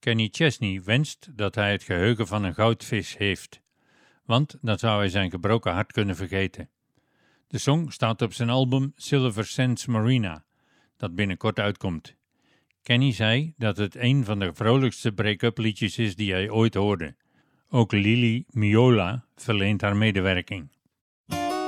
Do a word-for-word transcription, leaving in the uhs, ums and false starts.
Kenny Chesney wenst dat hij het geheugen van een goudvis heeft, want dan zou hij zijn gebroken hart kunnen vergeten. De song staat op zijn album Silver Sands Marina, dat binnenkort uitkomt. Kenny zei dat het een van de vrolijkste break-up liedjes is die hij ooit hoorde. Ook Lily Miola verleent haar medewerking.